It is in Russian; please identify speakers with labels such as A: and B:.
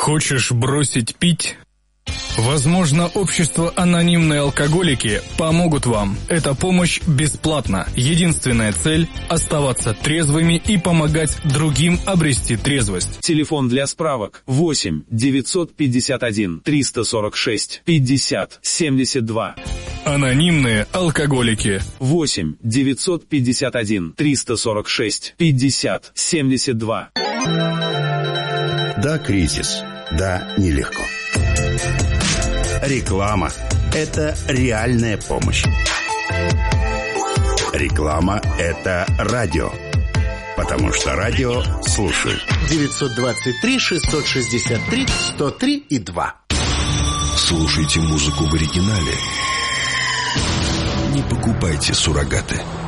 A: Хочешь бросить пить? Возможно, общество «Анонимные алкоголики» помогут вам. Эта помощь бесплатна. Единственная цель – оставаться трезвыми и помогать другим обрести трезвость.
B: Телефон для справок 8 951 346 50 72.
A: «Анонимные алкоголики».
B: 8 951 346 50 72.
C: Да, кризис. Да, нелегко. Реклама – это реальная помощь. Реклама – это радио. Потому что радио слушают.
D: 923-663-103-2.
E: Слушайте музыку в оригинале. Не покупайте суррогаты.